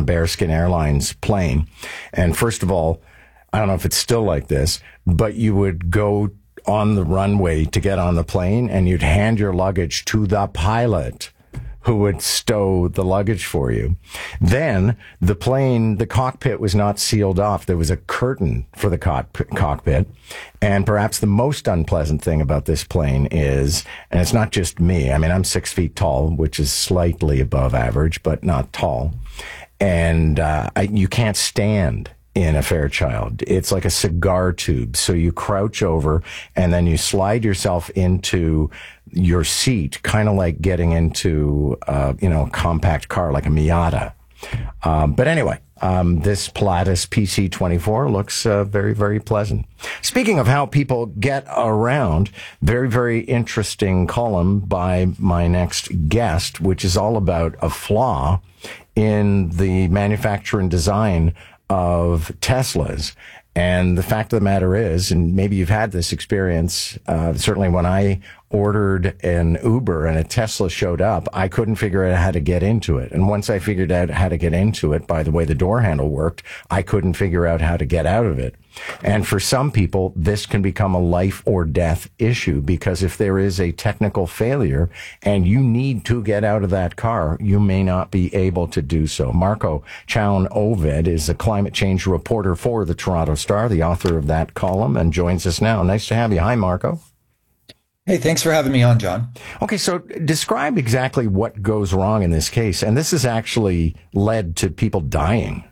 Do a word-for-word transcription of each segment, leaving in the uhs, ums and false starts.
a Bearskin Airlines plane. And first of all, I don't know if it's still like this, but you would go on the runway to get on the plane and you'd hand your luggage to the pilot who would stow the luggage for you. Then the plane, the cockpit was not sealed off. There was a curtain for the cockpit. And perhaps the most unpleasant thing about this plane is, and it's not just me, I mean, I'm six feet tall, which is slightly above average, but not tall. And uh, I, you can't stand in a Fairchild. It's like a cigar tube. So you crouch over and then you slide yourself into your seat, kind of like getting into, uh, you know, a compact car like a Miata. Um, but anyway, um, this Pilatus P C twenty-four looks uh, very, very pleasant. Speaking of how people get around, very, very interesting column by my next guest, which is all about a flaw in the manufacture and design of Teslas. And the fact of the matter is, and maybe you've had this experience, uh, certainly when I ordered an Uber and a Tesla showed up, I couldn't figure out how to get into it. And once I figured out how to get into it, by the way the door handle worked, I couldn't figure out how to get out of it. And for some people, this can become a life or death issue, because if there is a technical failure and you need to get out of that car, you may not be able to do so. Marco Chown-Ovid is a climate change reporter for the Toronto Star, the author of that column, and joins us now. Nice to have you. Hi, Marco. Hey, thanks for having me on, John. Okay, so describe exactly what goes wrong in this case. And this has actually led to people dying.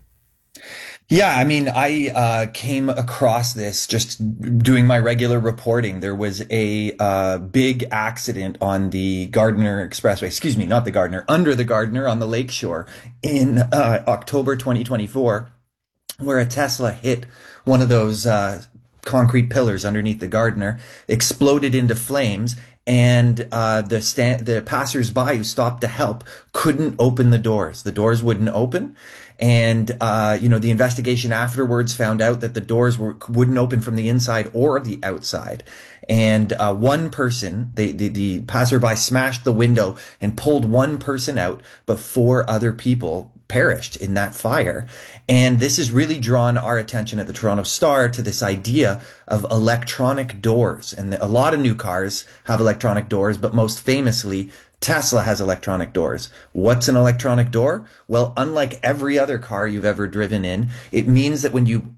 Yeah, I mean, I uh, came across this just doing my regular reporting. There was a uh, big accident on the Gardiner Expressway, excuse me, not the Gardiner, under the Gardiner on the lakeshore in uh, October twenty twenty-four, where a Tesla hit one of those uh, concrete pillars underneath the Gardiner, exploded into flames, and uh, the sta- the passersby who stopped to help couldn't open the doors. The doors wouldn't open. And, uh, you know, the investigation afterwards found out that the doors were, wouldn't open from the inside or the outside. And uh, one person, the, the, the passerby smashed the window and pulled one person out, but four other people perished in that fire. And this has really drawn our attention at the Toronto Star to this idea of electronic doors. And a lot of new cars have electronic doors, but most famously, Tesla has electronic doors. What's an electronic door? Well, unlike every other car you've ever driven in, it means that when you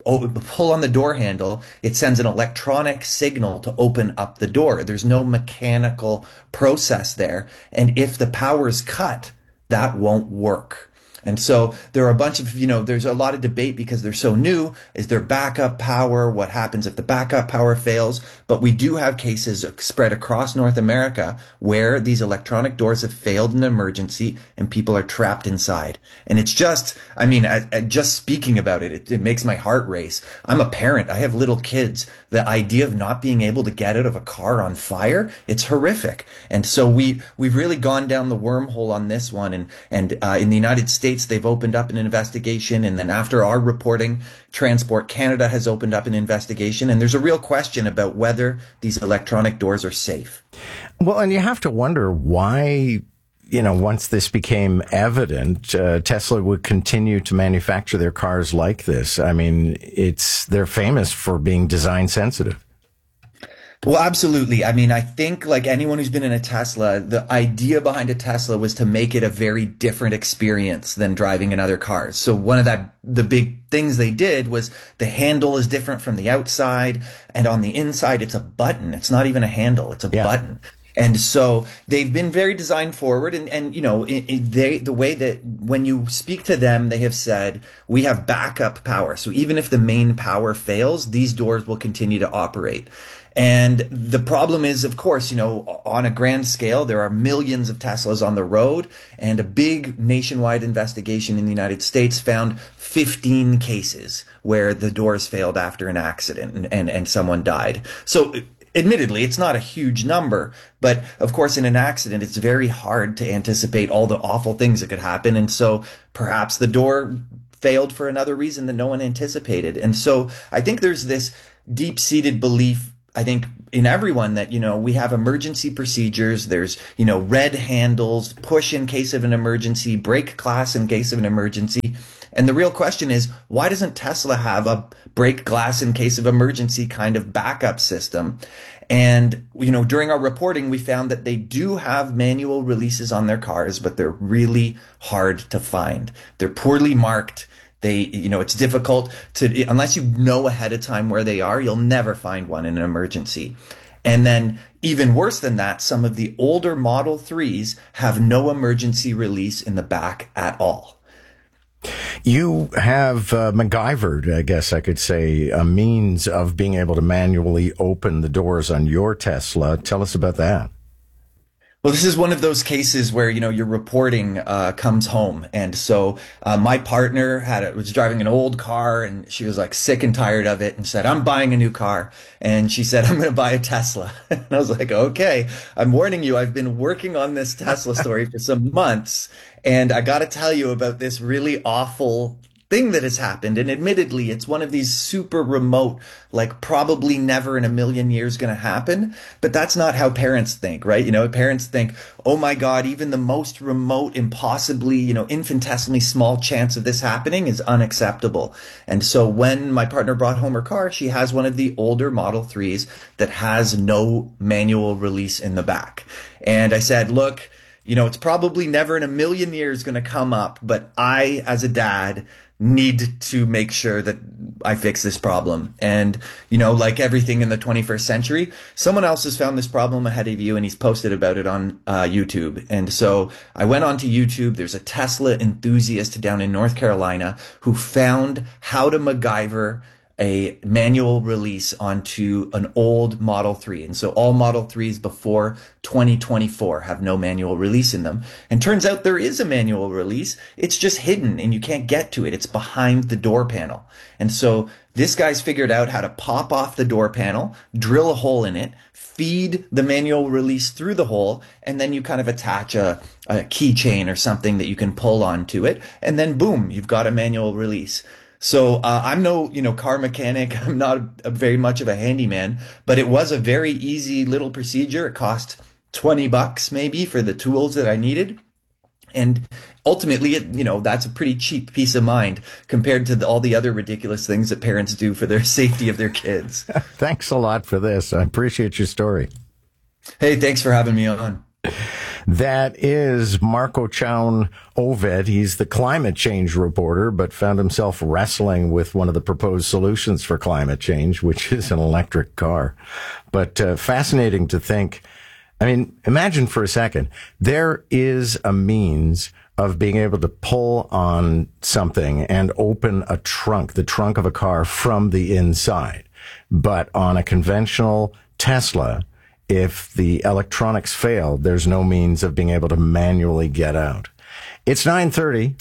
pull on the door handle, it sends an electronic signal to open up the door. There's no mechanical process there. And if the power is cut, that won't work. And so there are a bunch of, you know, there's a lot of debate because they're so new. Is there backup power? What happens if the backup power fails? But we do have cases spread across North America where these electronic doors have failed in an emergency and people are trapped inside. And it's just, I mean, I, I, just speaking about it, it, it makes my heart race. I'm a parent. I have little kids. The idea of not being able to get out of a car on fire, it's horrific. And so we, we've really gone down the wormhole on this one. And, and, uh, in the United States, they've opened up an investigation. And then after our reporting, Transport Canada has opened up an investigation. And there's a real question about whether these electronic doors are safe. Well, and you have to wonder why, you know, once this became evident, uh, Tesla would continue to manufacture their cars like this. I mean, it's, they're famous for being design sensitive. Well, absolutely. I mean, I think like anyone who's been in a Tesla, the idea behind a Tesla was to make it a very different experience than driving in other cars. So one of that, the big things they did was the handle is different from the outside, and on the inside, it's a button. It's not even a handle. It's a yeah. button. And so they've been very design forward, and, and you know, it, it, they, the way that when you speak to them, they have said, we have backup power. So even if the main power fails, these doors will continue to operate. And the problem is, of course, you know, on a grand scale, there are millions of Teslas on the road, and a big nationwide investigation in the United States found fifteen cases where the doors failed after an accident and, and, and someone died. So admittedly, it's not a huge number, but of course, in an accident, it's very hard to anticipate all the awful things that could happen. And so perhaps the door failed for another reason that no one anticipated. And so I think there's this deep-seated belief, I think, in everyone that, you know, we have emergency procedures. There's, you know, red handles, push in case of an emergency, brake glass in case of an emergency. And the real question is, why doesn't Tesla have a break glass in case of emergency kind of backup system? And, you know, during our reporting, we found that they do have manual releases on their cars, but they're really hard to find. They're poorly marked. They, you know, it's difficult to, unless you know ahead of time where they are, you'll never find one in an emergency. And then even worse than that, some of the older Model threes have no emergency release in the back at all. You have uh, MacGyvered, I guess I could say, a means of being able to manually open the doors on your Tesla. Tell us about that. Well, this is one of those cases where, you know, your reporting uh, comes home. And so uh, my partner had a, was driving an old car, and she was like sick and tired of it and said, I'm buying a new car. And she said, I'm going to buy a Tesla. And I was like, okay, I'm warning you, I've been working on this Tesla story for some months. And I got to tell you about this really awful thing that has happened. And admittedly, it's one of these super remote, like probably never in a million years going to happen. But that's not how parents think, right? You know, parents think, oh my God, even the most remote, impossibly, you know, infinitesimally small chance of this happening is unacceptable. And so when my partner brought home her car, she has one of the older Model threes that has no manual release in the back. And I said, look, you know, it's probably never in a million years going to come up, but I, as a dad, need to make sure that I fix this problem. And, you know, like everything in the twenty-first century, someone else has found this problem ahead of you, and he's posted about it on uh, YouTube. And so I went onto YouTube. There's a Tesla enthusiast down in North Carolina who found how to MacGyver a manual release onto an old Model three. And so all Model threes before twenty twenty-four have no manual release in them. And turns out there is a manual release. It's just hidden and you can't get to it. It's behind the door panel. And so this guy's figured out how to pop off the door panel, drill a hole in it, feed the manual release through the hole, and then you kind of attach a, a keychain or something that you can pull onto it. And then boom, you've got a manual release. So uh, I'm no, you know, car mechanic. I'm not a, a very much of a handyman, but it was a very easy little procedure. It cost twenty bucks maybe for the tools that I needed. And ultimately, it, you know, that's a pretty cheap peace of mind compared to the, all the other ridiculous things that parents do for their safety of their kids. Thanks a lot for this. I appreciate your story. Hey, thanks for having me on. That is Marco Chown Oved. He's the climate change reporter, but found himself wrestling with one of the proposed solutions for climate change, which is an electric car. But uh, fascinating to think. I mean, imagine for a second, there is a means of being able to pull on something and open a trunk, the trunk of a car from the inside. But on a conventional Tesla, if the electronics fail, there's no means of being able to manually get out. It's nine thirty.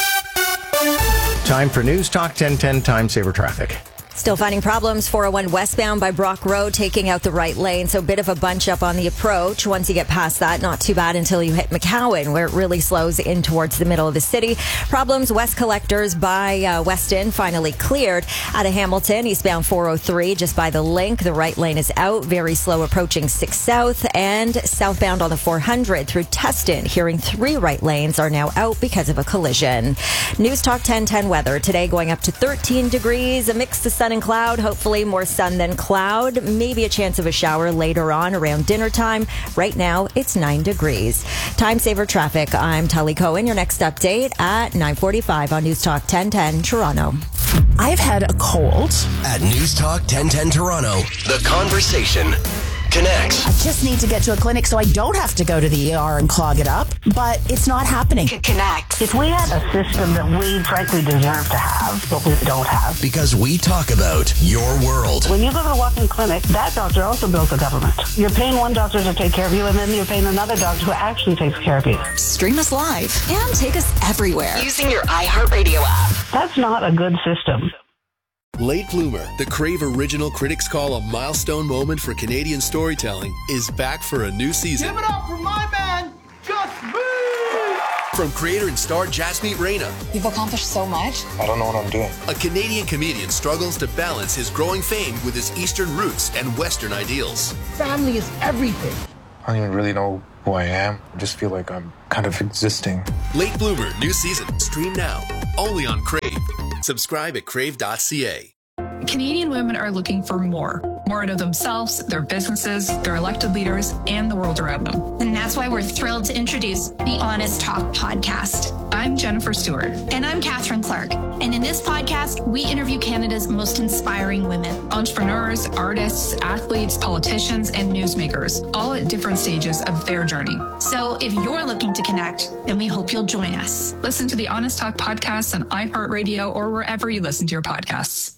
Time for News Talk ten ten Time Saver Traffic. Still finding problems. four oh one westbound by Brock Road, taking out the right lane. So a bit of a bunch up on the approach. Once you get past that, not too bad until you hit McCowan, where it really slows in towards the middle of the city. Problems west collectors by uh, Weston finally cleared. Out of Hamilton, eastbound four oh three, just by the link. The right lane is out. Very slow approaching six South. And southbound on the four hundred through Teston. Hearing three right lanes are now out because of a collision. News Talk ten ten weather. Today going up to thirteen degrees. A mix of sun and cloud, hopefully more sun than cloud. Maybe a chance of a shower later on around dinner time. Right now, it's nine degrees. Time saver traffic. I'm Tully Cohen. Your next update at nine forty-five on News Talk ten ten Toronto. I've had a cold. At News Talk ten ten Toronto, the conversation connects. I just need to get to a clinic so I don't have to go to the E R and clog it up, but it's not happening. Connect. If we had a system that we frankly deserve to have, but we don't have. Because we talk about your world. When you go to the walk-in clinic, that doctor also bills the government. You're paying one doctor to take care of you, and then you're paying another doctor who actually takes care of you. Stream us live and take us everywhere using your iHeartRadio app. That's not a good system. Late Bloomer, the Crave original critics call a milestone moment for Canadian storytelling, is back for a new season. Give it up for my man, Gus Boo! From creator and star Jasmeet Reyna. You've accomplished so much. I don't know what I'm doing. A Canadian comedian struggles to balance his growing fame with his Eastern roots and Western ideals. Family is everything. I don't even really know who I am. I just feel like I'm kind of existing. Late Bloomer, new season. Stream now. Only on Crave. Subscribe at crave dot c a. Canadian women are looking for more. More out of themselves, their businesses, their elected leaders, and the world around them. And that's why we're thrilled to introduce the Honest Talk podcast. I'm Jennifer Stewart. And I'm Catherine Clark. And in this podcast, we interview Canada's most inspiring women. Entrepreneurs, artists, athletes, politicians, and newsmakers, all at different stages of their journey. So if you're looking to connect, then we hope you'll join us. Listen to the Honest Talk podcast on iHeartRadio or wherever you listen to your podcasts.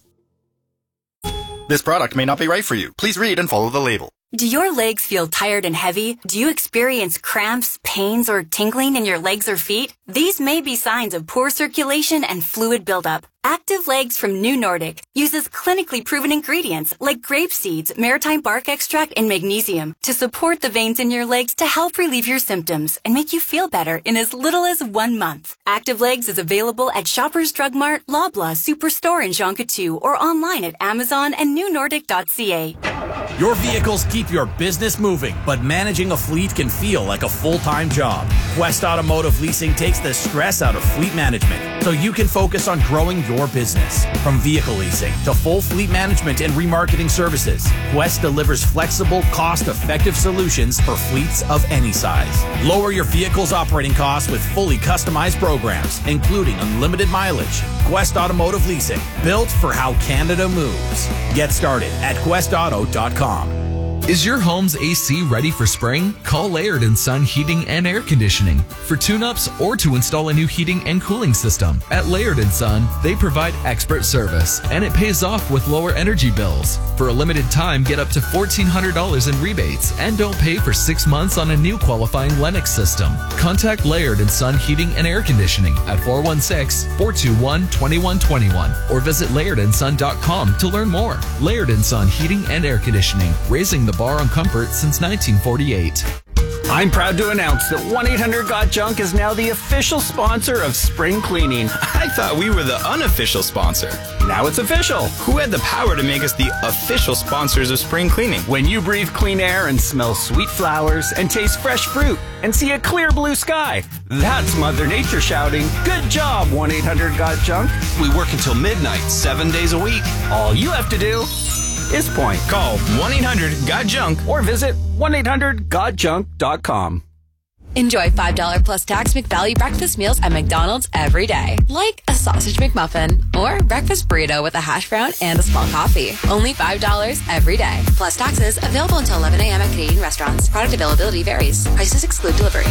This product may not be right for you. Please read and follow the label. Do your legs feel tired and heavy? Do you experience cramps, pains, or tingling in your legs or feet? These may be signs of poor circulation and fluid buildup. Active Legs from New Nordic uses clinically proven ingredients like grape seeds, maritime bark extract, and magnesium to support the veins in your legs to help relieve your symptoms and make you feel better in as little as one month. Active Legs is available at Shoppers Drug Mart, Loblaw, Superstore, and Jean Coutu, or online at Amazon and new nordic dot c a. Your vehicles keep your business moving, but managing a fleet can feel like a full-time job. Quest Automotive Leasing takes the stress out of fleet management so you can focus on growing your business. From vehicle leasing to full fleet management and remarketing services, Quest delivers flexible, cost-effective solutions for fleets of any size. Lower your vehicle's operating costs with fully customized programs, including unlimited mileage. Quest Automotive Leasing, built for how Canada moves. Get started at quest auto dot com. Is your home's A C ready for spring? Call Laird and Son Heating and Air Conditioning for tune-ups or to install a new heating and cooling system. At Laird and Son, they provide expert service, and it pays off with lower energy bills. For a limited time, get up to fourteen hundred dollars in rebates and don't pay for six months on a new qualifying Lennox system. Contact Laird and Son Heating and Air Conditioning at four one six, four two one, two one two one or visit laird and son dot com to learn more. Laird and Son Heating and Air Conditioning, raising the bar on comfort since nineteen forty-eight. I'm proud to announce that one eight hundred got junk is now the official sponsor of spring cleaning. I thought we were the unofficial sponsor. Now it's official. Who had the power to make us the official sponsors of spring cleaning? When you breathe clean air and smell sweet flowers and taste fresh fruit and see a clear blue sky, that's Mother Nature shouting, "Good job, one eight hundred got junk." We work until midnight, seven days a week. All you have to do is point. Call one eight hundred got junk or visit one eight hundred got junk dot com. Enjoy five dollars plus tax McValue breakfast meals at McDonald's every day. Like a sausage McMuffin or breakfast burrito with a hash brown and a small coffee. Only five dollars every day. Plus taxes. Available until eleven a.m. at Canadian restaurants. Product availability varies. Prices exclude delivery.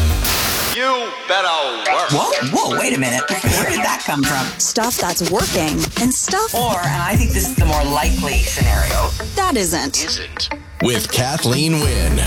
You better work. Whoa, whoa, wait a minute. Where did that come from? Stuff that's working and stuff. Or, and I think this is the more likely scenario, that isn't. Isn't. With Kathleen Wynne.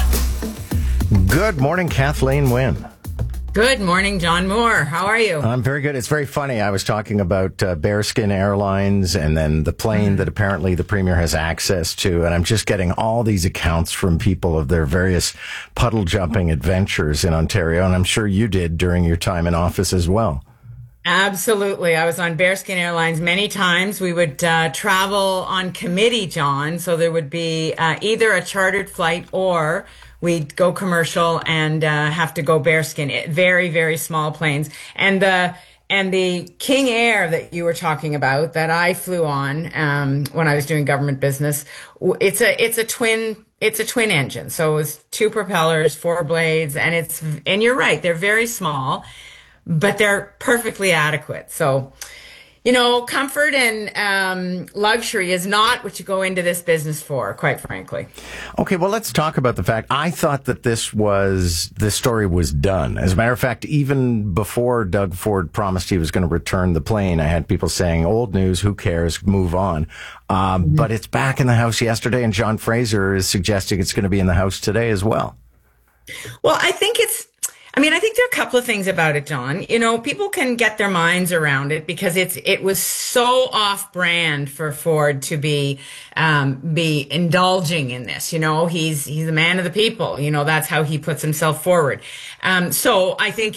Good morning, Kathleen Wynne. Good morning, John Moore. How are you? I'm very good. It's very funny. I was talking about uh, Bearskin Airlines and then the plane mm. that apparently the Premier has access to. And I'm just getting all these accounts from people of their various puddle jumping adventures in Ontario. And I'm sure you did during your time in office as well. Absolutely. I was on Bearskin Airlines many times. We would uh, travel on committee, John. So there would be uh, either a chartered flight or we'd go commercial and uh, have to go Bearskin. It, very, very small planes. And the and the King Air that you were talking about that I flew on um, when I was doing government business, it's a it's a twin it's a twin engine. So it's two propellers, four blades, and it's and you're right, they're very small, but they're perfectly adequate. So, you know, comfort and um, luxury is not what you go into this business for, quite frankly. Okay, well, let's talk about the fact. I thought that this was, this story was done. As a matter of fact, even before Doug Ford promised he was going to return the plane, I had people saying, old news, who cares, move on. Um, mm-hmm. But it's back in the House yesterday, and John Fraser is suggesting it's going to be in the House today as well. Well, I think it's, I mean, I think there are a couple of things about it, John. You know, people can get their minds around it because it's it was so off-brand for Ford to be um, be indulging in this. You know, he's he's a man of the people. You know, that's how he puts himself forward. Um, so I think it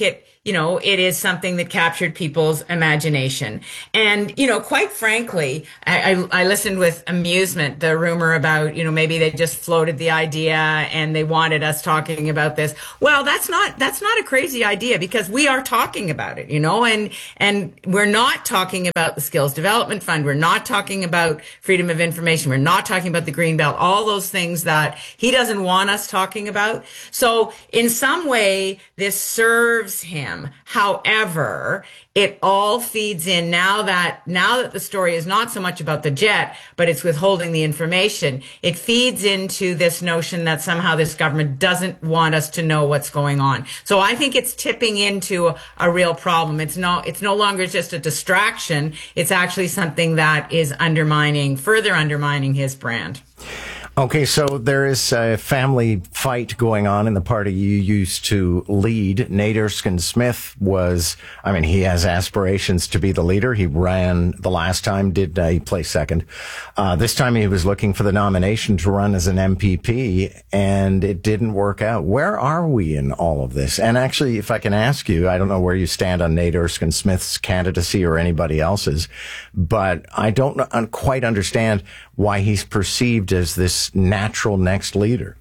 you know, it is something that captured people's imagination. And, you know, quite frankly, I, I, I listened with amusement the rumor about, you know, maybe they just floated the idea and they wanted us talking about this. Well, that's not, that's not a crazy idea, because we are talking about it, you know, and, and we're not talking about the Skills Development Fund. We're not talking about freedom of information. We're not talking about the Greenbelt, all those things that he doesn't want us talking about. So in some way, this serves him. However, it all feeds in now that, now that the story is not so much about the jet, but it's withholding the information. It feeds into this notion that somehow this government doesn't want us to know what's going on. So I think it's tipping into a, a real problem. It's no, it's no longer just a distraction. It's actually something that is undermining, further undermining his brand. Okay, so there is a family fight going on in the party you used to lead. Nate Erskine-Smith was, I mean, he has aspirations to be the leader. He ran the last time, did uh, he play second. Uh, this time he was looking for the nomination to run as an M P P, and it didn't work out. Where are we in all of this? And actually, if I can ask you, I don't know where you stand on Nate Erskine-Smith's candidacy or anybody else's, but I don't quite understand why he's perceived as this natural next leader.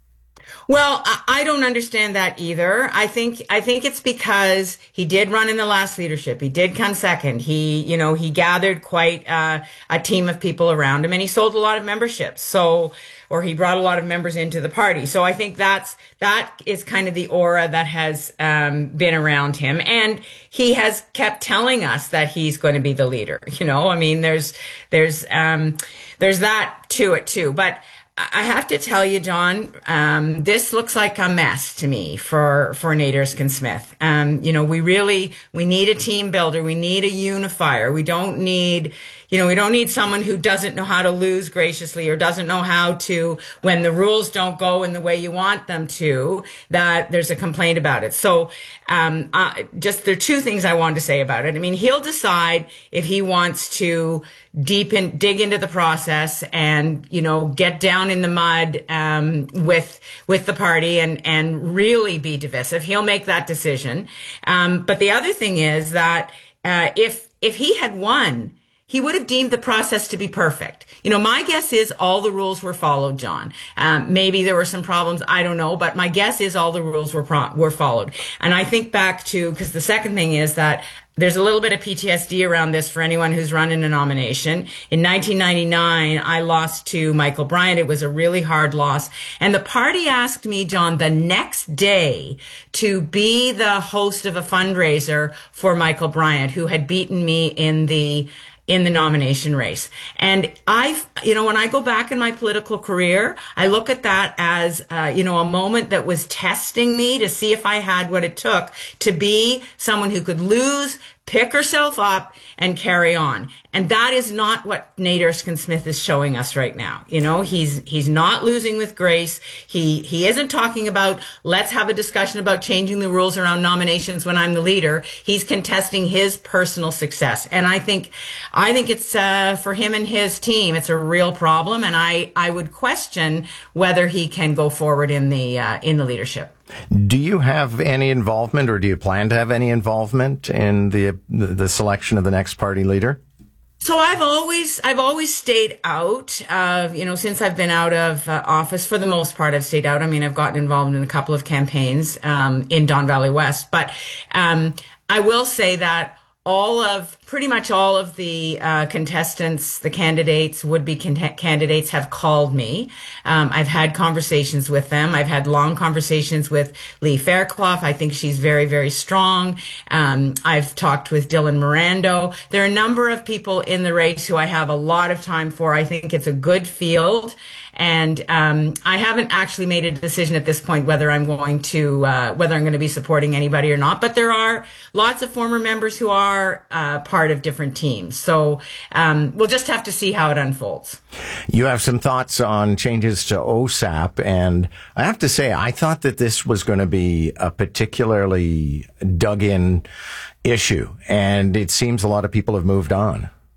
Well, I don't understand that either. I think, I think it's because he did run in the last leadership. He did come second. He, you know, he gathered quite uh, a team of people around him, and he sold a lot of memberships. So, or he brought a lot of members into the party. So I think that's, that is kind of the aura that has um, been around him. And he has kept telling us that he's going to be the leader. You know, I mean, there's, there's, um, there's that to it too. But I have to tell you, John, um, this looks like a mess to me for, for Nate Erskine-Smith. Um, you know, we really, we need a team builder. We need a unifier. We don't need, you know, we don't need someone who doesn't know how to lose graciously, or doesn't know how to, when the rules don't go in the way you want them to, that there's a complaint about it. So, um, uh, just there are two things I wanted to say about it. I mean, he'll decide if he wants to deep in, dig into the process and, you know, get down in the mud, um, with, with the party and, and really be divisive. He'll make that decision. Um, but the other thing is that, uh, if, if he had won, he would have deemed the process to be perfect. You know, my guess is all the rules were followed, John. Um, maybe there were some problems, I don't know, but my guess is all the rules were pro- were followed. And I think back to, because the second thing is that there's a little bit of P T S D around this for anyone who's run in a nomination. In nineteen ninety-nine, I lost to Michael Bryant. It was a really hard loss. And the party asked me, John, the next day to be the host of a fundraiser for Michael Bryant, who had beaten me in the in the nomination race. And I, you know, when I go back in my political career, I look at that as, uh, you know, a moment that was testing me to see if I had what it took to be someone who could lose, pick herself up, and carry on. And that is not what Nate Erskine-Smith is showing us right now. You know, he's, he's not losing with grace. He, he isn't talking about, let's have a discussion about changing the rules around nominations when I'm the leader. He's contesting his personal success. And I think, I think it's, uh, for him and his team, it's a real problem. And I, I would question whether he can go forward in the, uh, in the leadership. Do you have any involvement, or do you plan to have any involvement in the the selection of the next party leader? So I've always, I've always stayed out of, you know, since I've been out of uh, office, for the most part, I've stayed out. I mean, I've gotten involved in a couple of campaigns, um, in Don Valley West, but, um, I will say that all of, pretty much all of the uh, contestants, the candidates, would-be con- candidates have called me. Um, I've had conversations with them. I've had long conversations with Lee Fairclough. I think she's very, very strong. Um, I've talked with Dylan Mirando. There are a number of people in the race who I have a lot of time for. I think it's a good field. And um, I haven't actually made a decision at this point whether I'm going to uh, whether I'm going to be supporting anybody or not. But there are lots of former members who are uh, part of different teams. So um, we'll just have to see how it unfolds. You have some thoughts on changes to O S A P, and I have to say, I thought that this was going to be a particularly dug-in issue, and it seems a lot of people have moved on.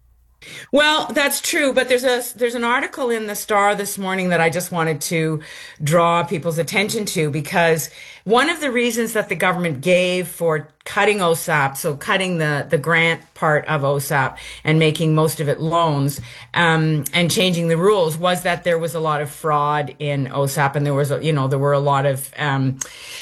Well, that's true, but there's a there's an article in the Star this morning that I just wanted to draw people's attention to, because one of the reasons that the government gave for cutting O S A P, so cutting the, the grant part of O S A P and making most of it loans, um, and changing the rules, was that there was a lot of fraud in O S A P, and there was, you know, there were a lot of um,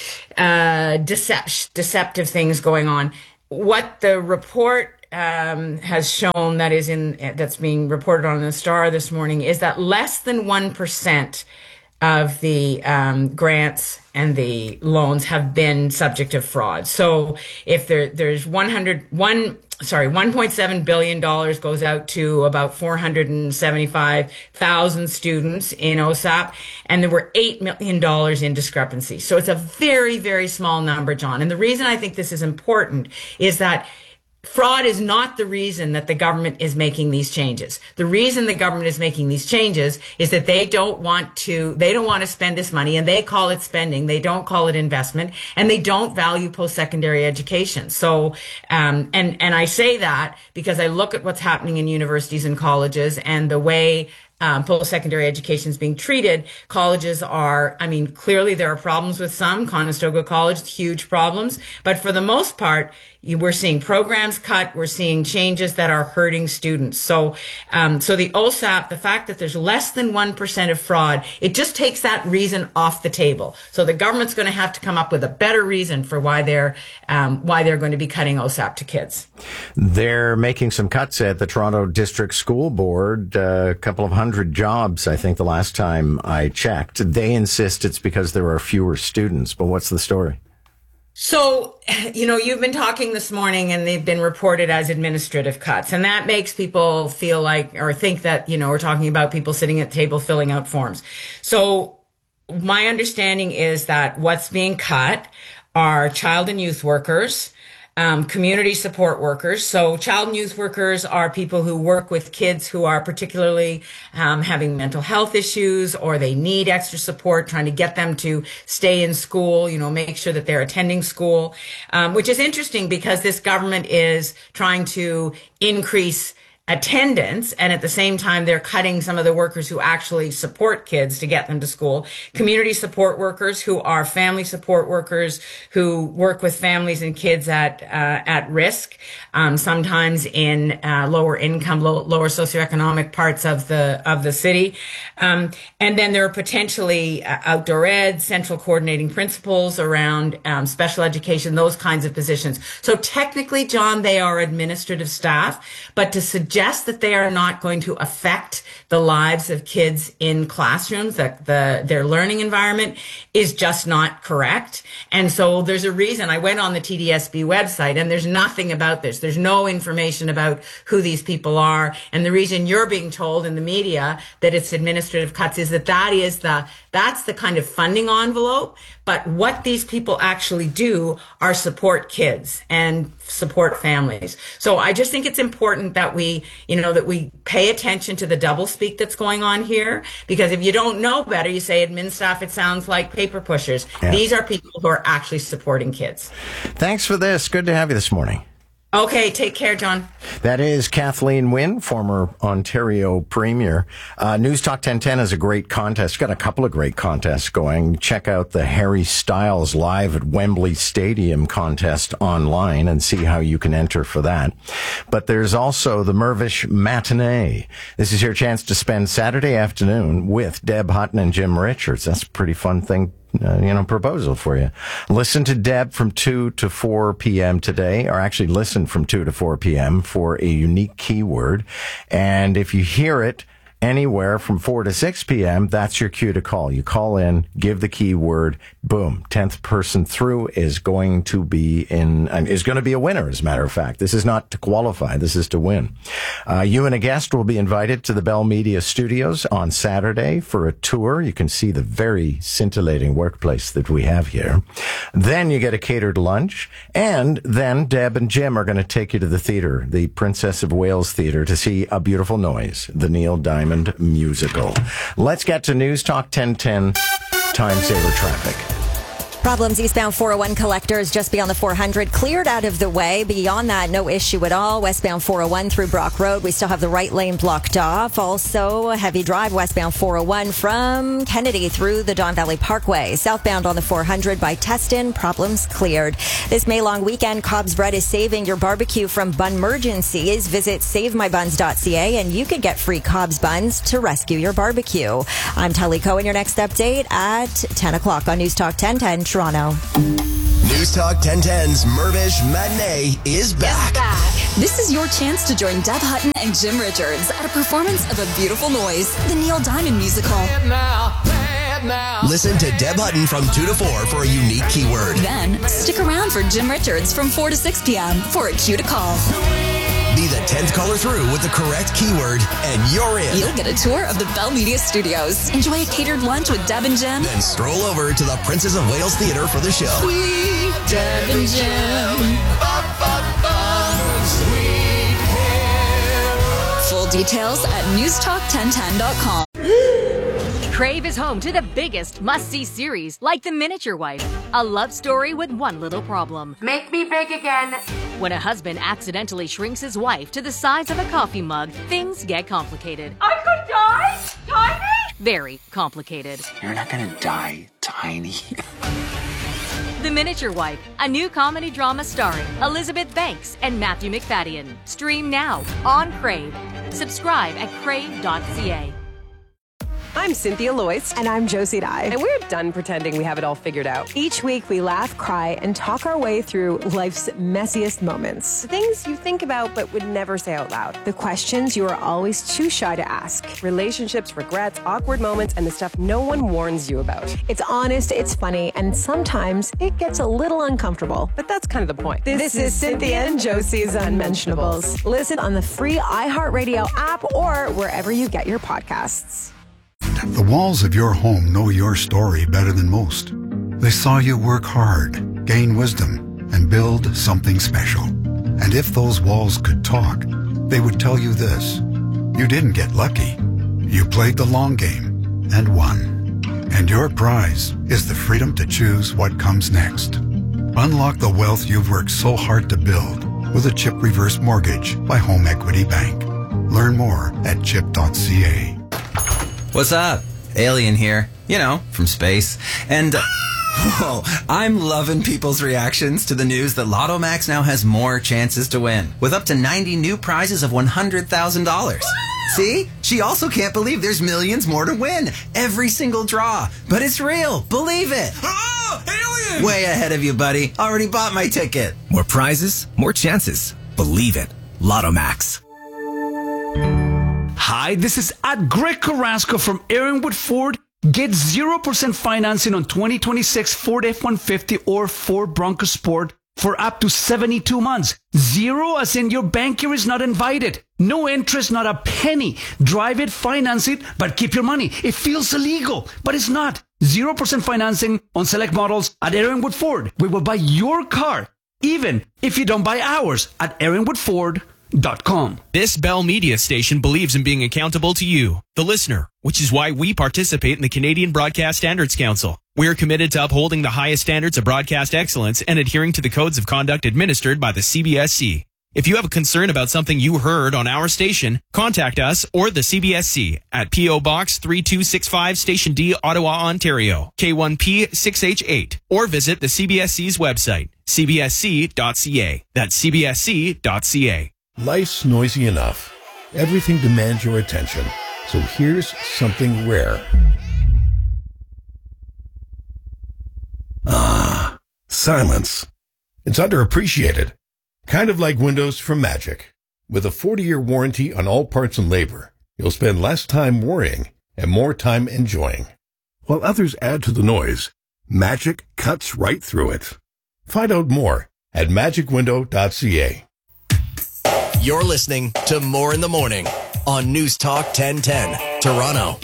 uh, decep- deceptive things going on. What the report Um, has shown, that is in that's being reported on the Star this morning, is that less than one percent of the um, grants and the loans have been subject of fraud. So if there there's one hundred one sorry one point seven billion dollars goes out to about four hundred seventy-five thousand students in O S A P, and there were eight million dollars in discrepancy. So it's a very, very small number, John. And the reason I think this is important is that fraud is not the reason that the government is making these changes. The reason the government is making these changes is that they don't want to, they don't want to spend this money, and they call it spending. They don't call it investment, and they don't value post-secondary education. So, um, and, and I say that because I look at what's happening in universities and colleges and the way Um, post-secondary education is being treated. Colleges are, I mean, clearly there are problems with some. Conestoga College, huge problems. But for the most part, you, we're seeing programs cut. We're seeing changes that are hurting students. So, um, so the O S A P, the fact that there's less than one percent of fraud, it just takes that reason off the table. So the government's going to have to come up with a better reason for why they're, um, why they're going to be cutting O S A P to kids. They're making some cuts at the Toronto District School Board, uh, a couple of hundred jobs, I think, the last time I checked. They insist it's because there are fewer students. But what's the story? So, you know, you've been talking this morning, and they've been reported as administrative cuts. And that makes people feel like, or think that, you know, we're talking about people sitting at the table filling out forms. So my understanding is that what's being cut are child and youth workers, Um, community support workers. So child and youth workers are people who work with kids who are particularly um, having mental health issues, or they need extra support, trying to get them to stay in school, you know, make sure that they're attending school, um, which is interesting because this government is trying to increase attendance, and at the same time they're cutting some of the workers who actually support kids to get them to school. Community support workers, who are family support workers who work with families and kids at uh, at risk, um, sometimes in uh, lower income, low, lower socioeconomic parts of the of the city. Um, and then there are potentially uh, outdoor ed, central coordinating principals around um, special education, those kinds of positions. So technically, John, they are administrative staff, but to suggest that they are not going to affect the lives of kids in classrooms, that the their learning environment, is just not correct. And so there's a reason. I went on the T D S B website, and there's nothing about this. There's no information about who these people are. And the reason you're being told in the media that it's administrative cuts is that that is the, that's the kind of funding envelope. But what these people actually do are support kids and support families. So I just think it's important that we, you know, that we pay attention to the doublespeak that's going on here, because if you don't know better, you say admin staff, it sounds like paper pushers. Yeah. These are people who are actually supporting kids. Thanks for this. Good to have you this morning. Okay, take care, John. That is Kathleen Wynne, former Ontario Premier. Uh, News Talk ten ten has a great contest. Got a couple of great contests going. Check out the Harry Styles Live at Wembley Stadium contest online and see how you can enter for that. But there's also the Mirvish Matinee. This is your chance to spend Saturday afternoon with Deb Hutton and Jim Richards. That's a pretty fun thing. Uh, you know, proposal for you. Listen to Deb from two to four p.m. today, or actually listen from two to four p.m. for a unique keyword. And if you hear it anywhere from four to six p.m., that's your cue to call. You call in, give the keyword, boom. tenth person through is going to be in, uh, is going to be a winner, as a matter of fact. This is not to qualify. This is to win. Uh, you and a guest will be invited to the Bell Media Studios on Saturday for a tour. You can see the very scintillating workplace that we have here. Then you get a catered lunch. And then Deb and Jim are going to take you to the theater, the Princess of Wales Theater, to see A Beautiful Noise, the Neil Diamond musical. Let's get to News Talk ten ten Time Saver Traffic. Problems eastbound four oh one collectors just beyond the four hundred cleared out of the way. Beyond that, no issue at all. Westbound four oh one through Brock Road, we still have the right lane blocked off. Also, a heavy drive westbound four oh one from Kennedy through the Don Valley Parkway. Southbound on the four hundred by Teston, problems cleared. This May long weekend, Cobb's Bread is saving your barbecue from bunmergencies. Visit save my buns dot c a and you can get free Cobb's buns to rescue your barbecue. I'm Tully Cohen. Your next update at ten o'clock on News Talk ten ten Toronto. News Talk ten ten's Mirvish Matinee is back. back. This is your chance to join Deb Hutton and Jim Richards at a performance of A Beautiful Noise, the Neil Diamond musical. Listen to Deb Hutton from two to four for a unique keyword. Then, stick around for Jim Richards from four to six p.m. for a cue to call. Be the tenth caller through with the correct keyword, and you're in. You'll get a tour of the Bell Media Studios. Enjoy a catered lunch with Deb and Jim. Then stroll over to the Princess of Wales Theatre for the show. Sweet Deb and Jim. Full details at news talk ten ten dot com. Crave is home to the biggest must-see series, like The Miniature Wife, a love story with one little problem. Make me big again. When a husband accidentally shrinks his wife to the size of a coffee mug, things get complicated. I could die? Tiny? Very complicated. You're not gonna die tiny. The Miniature Wife, a new comedy drama starring Elizabeth Banks and Matthew McFadden. Stream now on Crave. Subscribe at crave dot c a. I'm Cynthia Loyce. And I'm Josie Dye. And we're done pretending we have it all figured out. Each week we laugh, cry, and talk our way through life's messiest moments. The things you think about but would never say out loud. The questions you are always too shy to ask. Relationships, regrets, awkward moments, and the stuff no one warns you about. It's honest, it's funny, and sometimes it gets a little uncomfortable. But that's kind of the point. This, this is Cynthia and Josie's Unmentionables. Listen on the free iHeartRadio app or wherever you get your podcasts. The walls of your home know your story better than most. They saw you work hard, gain wisdom, and build something special. And if those walls could talk, they would tell you this. You didn't get lucky. You played the long game and won. And your prize is the freedom to choose what comes next. Unlock the wealth you've worked so hard to build with a CHIP Reverse Mortgage by Home Equity Bank. Learn more at chip dot c a. What's up? Alien here. You know, from space. And, uh, whoa, I'm loving people's reactions to the news that Lotto Max now has more chances to win, with up to ninety new prizes of one hundred thousand dollars. See? She also can't believe there's millions more to win. Every single draw. But it's real. Believe it. Oh, alien! Way ahead of you, buddy. Already bought my ticket. More prizes, more chances. Believe it. Lotto Max. Hi, this is at Greg Carrasco from Aaronwood Ford. Get zero percent financing on twenty twenty-six Ford F one fifty or Ford Bronco Sport for up to seventy-two months. Zero as in your banker is not invited. No interest, not a penny. Drive it, finance it, but keep your money. It feels illegal, but it's not. zero percent financing on select models at Aaronwood Ford. We will buy your car, even if you don't buy ours, at aaronwood ford dot com. This Bell Media station believes in being accountable to you, the listener, which is why we participate in the Canadian Broadcast Standards Council. We are committed to upholding the highest standards of broadcast excellence and adhering to the codes of conduct administered by the C B S C. If you have a concern about something you heard on our station, contact us or the C B S C at P O Box three two six five, Station D, Ottawa, Ontario, K one P six H eight, or visit the C B S C's website, c b s c dot c a. That's c b s c dot c a. Life's noisy enough. Everything demands your attention. So here's something rare. Ah, silence. It's underappreciated. Kind of like Windows from Magic. With a forty-year warranty on all parts and labor, you'll spend less time worrying and more time enjoying. While others add to the noise, Magic cuts right through it. Find out more at magic window dot c a. You're listening to More in the Morning on News Talk ten ten, Toronto.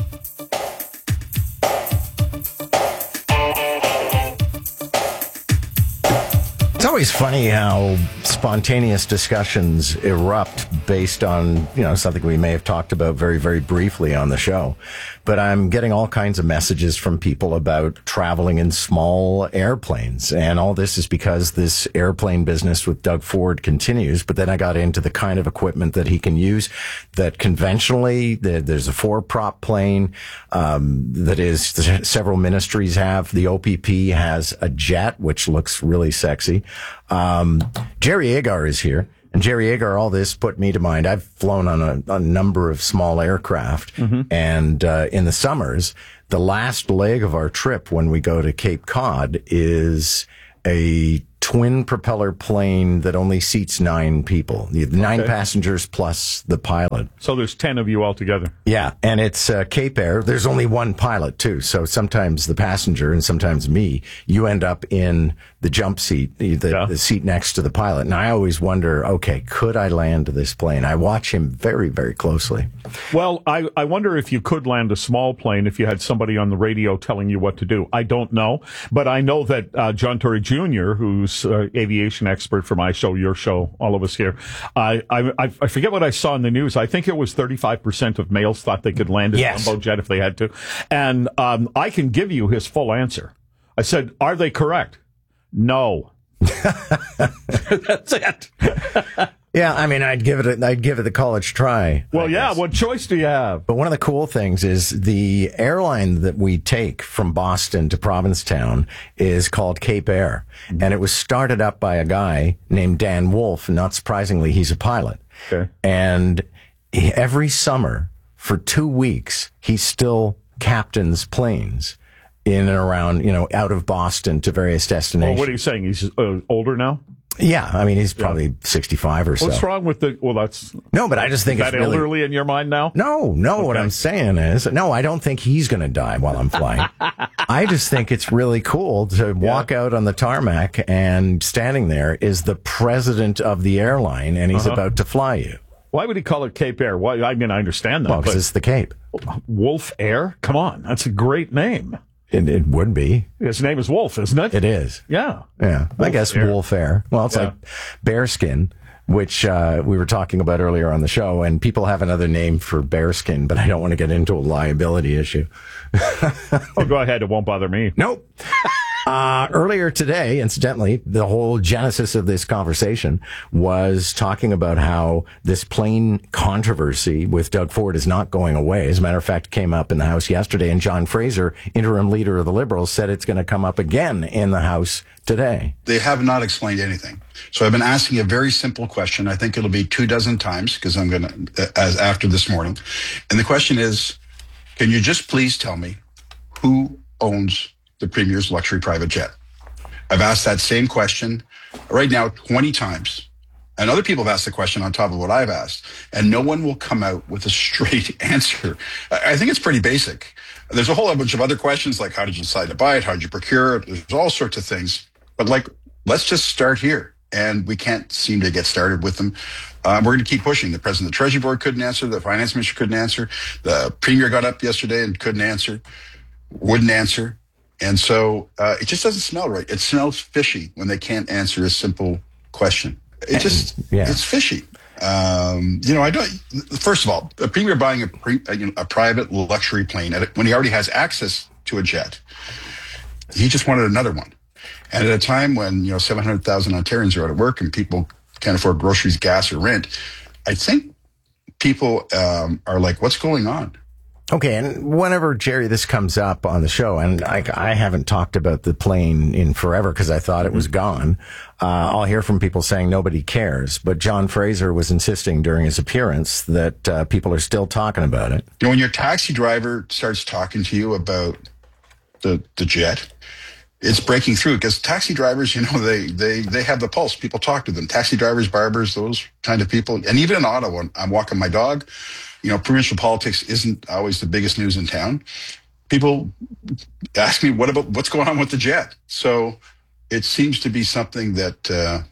It's always funny how spontaneous discussions erupt based on, you know, something we may have talked about very, very briefly on the show. But I'm getting all kinds of messages from people about traveling in small airplanes. And all this is because this airplane business with Doug Ford continues. But then I got into the kind of equipment that he can use that conventionally, there's a four-prop plane um, that is several ministries have. The O P P has a jet, which looks really sexy. Um, Jerry Agar is here. And Jerry Agar, all this put me to mind. I've flown on a, a number of small aircraft. Mm-hmm. And uh, in the summers, the last leg of our trip when we go to Cape Cod is a twin propeller plane that only seats nine people, nine okay. passengers plus the pilot. So there's ten of you altogether. Yeah, and it's uh, Cape Air. There's only one pilot too, so sometimes the passenger and sometimes me, you end up in the jump seat, the, yeah. the seat next to the pilot. And I always wonder, okay, could I land this plane? I watch him very, very closely. Well, I, I wonder if you could land a small plane if you had somebody on the radio telling you what to do. I don't know, but I know that uh, John Tory Junior, who's uh, aviation expert for my show, your show, all of us here, I, I I forget what I saw in the news. I think it was thirty-five percent of males thought they could land a yes. jumbo jet if they had to. And um, I can give you his full answer. I said, are they correct? No. That's it. Yeah, I mean, I'd give it a, I'd give it the college try. Well, yeah, what choice do you have? But one of the cool things is the airline that we take from Boston to Provincetown is called Cape Air. Mm-hmm. And it was started up by a guy named Dan Wolf. Not surprisingly, he's a pilot. Okay. And he, every summer for two weeks, he still captains planes in and around, you know, out of Boston to various destinations. Well, what are you saying? He's uh, older now? Yeah, I mean, he's probably yeah. sixty-five or so. What's wrong with the, well, that's... No, but I just think it's that really... elderly in your mind now? No, no, okay. What I'm saying is, no, I don't think he's going to die while I'm flying. I just think it's really cool to walk yeah. out on the tarmac and standing there is the president of the airline and he's uh-huh. about to fly you. Why would he call it Cape Air? Why? I mean, I understand that. Well, because it's the Cape. Wolf Air? Come on, that's a great name. It, it would be. His name is Wolf, isn't it? It is. Yeah. Yeah. Wolf I guess Air. Wolf Air. Well, it's yeah. like bearskin, which uh, we were talking about earlier on the show, and people have another name for bearskin, but I don't want to get into a liability issue. Oh, go ahead. It won't bother me. Nope. Uh, earlier today, incidentally, the whole genesis of this conversation was talking about how this plane controversy with Doug Ford is not going away. As a matter of fact, it came up in the House yesterday, and John Fraser, interim leader of the Liberals, said it's going to come up again in the House today. They have not explained anything. So I've been asking a very simple question. I think it'll be two dozen times because I'm going to, as after this morning. And the question is, can you just please tell me who owns the Premier's luxury private jet? I've asked that same question right now twenty times. And other people have asked the question on top of what I've asked. And no one will come out with a straight answer. I think it's pretty basic. There's a whole bunch of other questions like how did you decide to buy it? How did you procure it? There's all sorts of things. But like, let's just start here. And we can't seem to get started with them. Um, we're going to keep pushing. The president of the Treasury Board couldn't answer. The finance minister couldn't answer. The Premier got up yesterday and couldn't answer, wouldn't answer. And so uh, it just doesn't smell right. It smells fishy when they can't answer a simple question. It just, yeah. It's fishy. Um, you know, I don't, first of all, a Premier buying a, pre, a, you know, a private luxury plane at a, when he already has access to a jet, he just wanted another one. And at a time when, you know, seven hundred thousand Ontarians are out of work and people can't afford groceries, gas, or rent, I think people um, are like, what's going on? Okay, and whenever, Jerry, this comes up on the show, and I, I haven't talked about the plane in forever because I thought it was gone, uh, I'll hear from people saying nobody cares. But John Fraser was insisting during his appearance that uh, people are still talking about it. You know, when your taxi driver starts talking to you about the the jet, it's breaking through because taxi drivers, you know, they, they, they have the pulse. People talk to them. Taxi drivers, barbers, those kind of people. And even in Ottawa, I'm walking my dog. You know, provincial politics isn't always the biggest news in town. People ask me, what about what's going on with the jet? So it seems to be something that uh,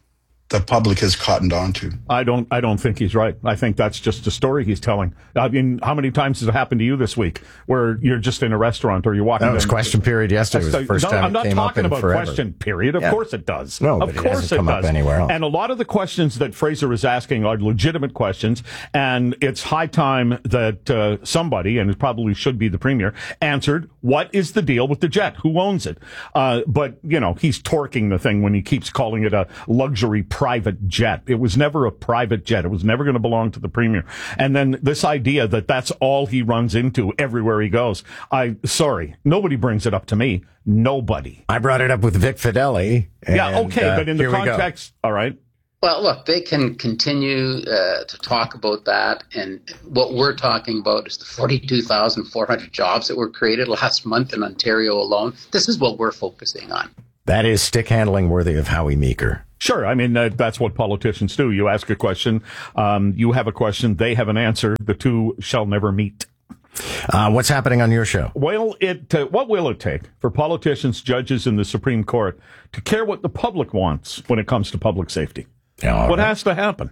the public has cottoned on to. I don't. I don't think he's right. I think that's just a story he's telling. I mean, how many times has it happened to you this week, where you're just in a restaurant or you're walking? That was in, question period yesterday. Was the first no, time I'm not it came talking up in about forever. question period. Of yeah. course it does. No, of but course it hasn't it come does. up anywhere else. And a lot of the questions that Fraser is asking are legitimate questions, and it's high time that uh, somebody, and it probably should be the premier, answered what is the deal with the jet? Who owns it? Uh, but you know, he's torquing the thing when he keeps calling it a luxury private jet. It was never a private jet. It was never going to belong to the premier. And then this idea that that's all he runs into everywhere he goes. I, sorry, nobody brings it up to me. Nobody. I brought it up with Vic Fideli. And, yeah, okay, uh, but in the context, all right. Well, look, they can continue uh, to talk about that. And what we're talking about is the forty-two thousand four hundred jobs that were created last month in Ontario alone. This is what we're focusing on. That is stick handling worthy of Howie Meeker. Sure. I mean, uh, that's what politicians do. You ask a question, um, you have a question, they have an answer. The two shall never meet. Uh, what's happening on your show? Well, it uh, what will it take for politicians, judges in the Supreme Court to care what the public wants when it comes to public safety? Yeah, what right. has to happen?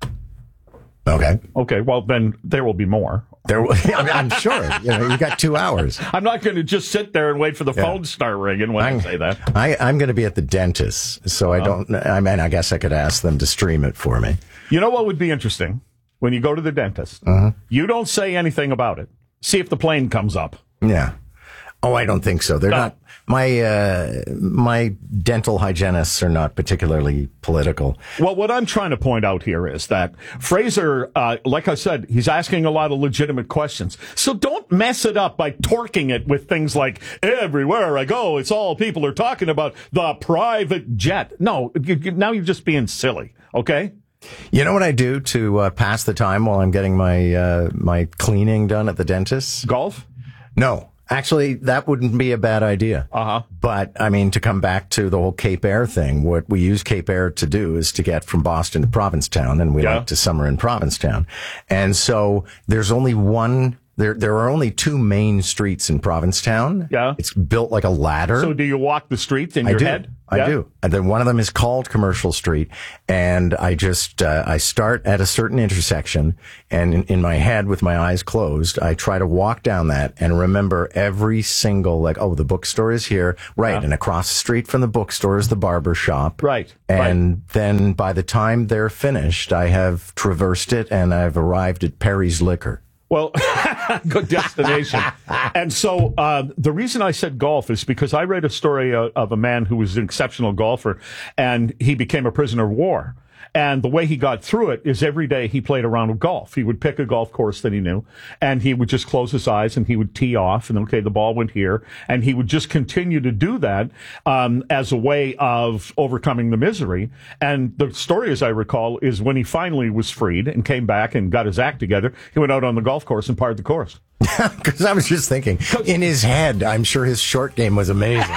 Okay. Okay. Well, then there will be more. There, I'm sure. You know, you got two hours. I'm not going to just sit there and wait for the yeah. phone to start ringing when I'm, I say that. I, I'm going to be at the dentist, so I don't. I mean, I guess I could ask them to stream it for me. You know what would be interesting? When you go to the dentist, uh-huh. you don't say anything about it. See if the plane comes up. Yeah. Oh, I don't think so. They're no. not. My uh, my dental hygienists are not particularly political. Well, what I'm trying to point out here is that Fraser, uh, like I said, he's asking a lot of legitimate questions. So don't mess it up by torquing it with things like, everywhere I go, it's all people are talking about, the private jet. No, you, you, now you're just being silly, okay? You know what I do to uh, pass the time while I'm getting my uh, my cleaning done at the dentist? Golf? No. Actually, that wouldn't be a bad idea. Uh-huh. But, I mean, to come back to the whole Cape Air thing, what we use Cape Air to do is to get from Boston to Provincetown, and we yeah. like to summer in Provincetown. And so there's only one... There there are only two main streets in Provincetown. Yeah. It's built like a ladder. So do you walk the streets in I your do. head? I yeah. do. And then one of them is called Commercial Street. And I just, uh, I start at a certain intersection, and in, in my head with my eyes closed, I try to walk down that and remember every single, like, oh, the bookstore is here. Right. Yeah. And across the street from the bookstore is the barber shop. Right. And right. then by the time they're finished, I have traversed it and I've arrived at Perry's Liquor. Well, good destination. And so uh, the reason I said golf is because I read a story uh, of a man who was an exceptional golfer, and he became a prisoner of war. And the way he got through it is every day he played a round of golf. He would pick a golf course that he knew, and he would just close his eyes and he would tee off, and okay, the ball went here, and he would just continue to do that um, as a way of overcoming the misery. And the story, as I recall, is when he finally was freed and came back and got his act together, he went out on the golf course and parred the course. Because I was just thinking, in his head, I'm sure his short game was amazing.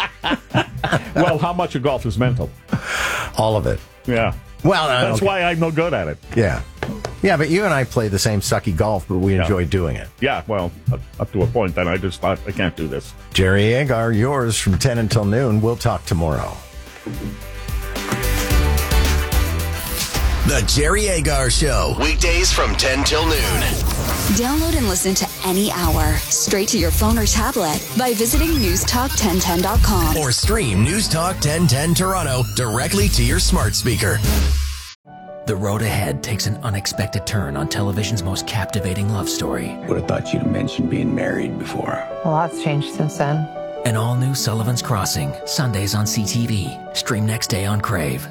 Well, how much of golf is mental? All of it. Yeah. Well, that's okay. why I'm no good at it. Yeah. Yeah, but you and I play the same sucky golf, but we yeah. enjoy doing it. Yeah, well, up to a point, then I just thought, I can't do this. Jerry Agar, yours from ten until noon. We'll talk tomorrow. The Jerry Agar Show. Weekdays from ten till noon. Download and listen to any hour straight to your phone or tablet by visiting news talk ten ten dot com. Or stream News Talk ten ten Toronto directly to your smart speaker. The road ahead takes an unexpected turn on television's most captivating love story. Would have thought you'd have mentioned being married before. A lot's changed since then. An all-new Sullivan's Crossing, Sundays on C T V. Stream next day on Crave.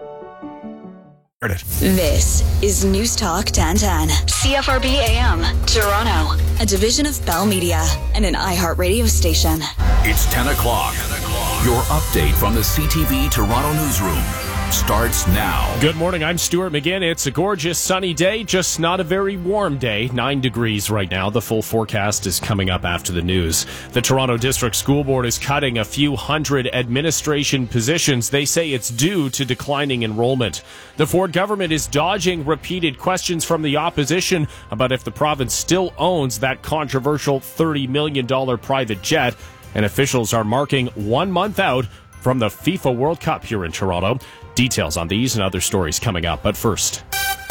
This is News Talk ten ten, C F R B A M, Toronto, a division of Bell Media and an iHeart radio station. It's ten o'clock. Your update from the C T V Toronto newsroom starts now. Good morning, I'm Stuart McGinn. It's a gorgeous sunny day, just not a very warm day. Nine degrees right now. The full forecast is coming up after the news. The Toronto District School Board is cutting a few hundred administration positions. They say it's due to declining enrollment. The Ford government is dodging repeated questions from the opposition about if the province still owns that controversial thirty million dollars private jet. And officials are marking one month out from the FIFA World Cup here in Toronto. Details on these and other stories coming up. But first,